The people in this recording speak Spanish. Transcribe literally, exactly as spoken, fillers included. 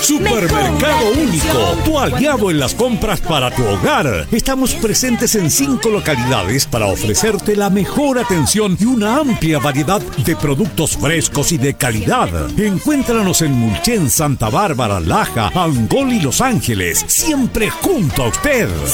Supermercado Único, tu aliado en las compras para tu hogar. Estamos presentes en cinco localidades para ofrecerte la mejor atención y una amplia variedad de productos frescos y de calidad. Encuéntranos en Mulchen, Santa Bárbara, Laja, Angol y Los Ángeles, siempre junto a usted.